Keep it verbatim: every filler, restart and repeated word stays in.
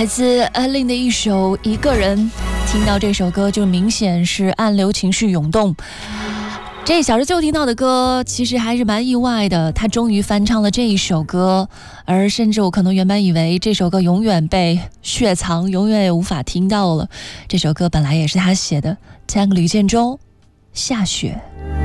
来自安令的一首《一个人》，听到这首歌就明显是暗流情绪涌动。这小时最后听到的歌其实还是蛮意外的，他终于翻唱了这一首歌，而甚至我可能原本以为这首歌永远被雪藏，永远也无法听到了。这首歌本来也是他写的，像吕建州《下雪》。